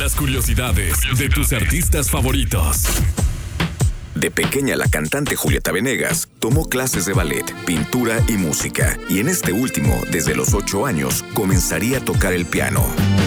las curiosidades de tus artistas favoritos. De pequeña, la cantante Julieta Venegas tomó clases de ballet, pintura y música, y en este último, desde los 8 años, comenzaría a tocar el piano.